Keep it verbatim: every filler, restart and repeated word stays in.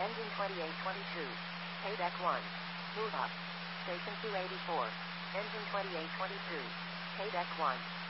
Engine twenty-eight twenty-two. Paydeck one. Move up. Station two eighty-four. Engine twenty-eight twenty-two. Paydeck one.